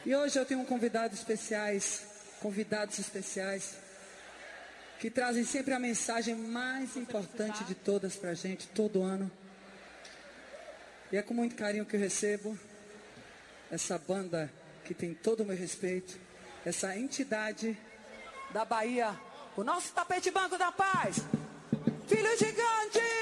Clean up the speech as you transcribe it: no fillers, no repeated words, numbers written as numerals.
E hoje eu tenho convidados especiais, que trazem sempre a mensagem mais importante de todas pra gente, todo ano. E é com muito carinho que eu recebo essa banda que tem todo o meu respeito, essa entidade da Bahia, o nosso Tapete Branco da Paz, Filho Gigante!